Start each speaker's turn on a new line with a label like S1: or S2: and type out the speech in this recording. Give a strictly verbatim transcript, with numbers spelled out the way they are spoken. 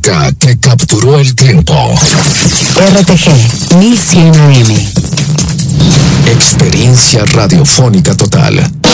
S1: música que capturó el tiempo.
S2: R T G mil cien A M.
S1: Experiencia radiofónica total.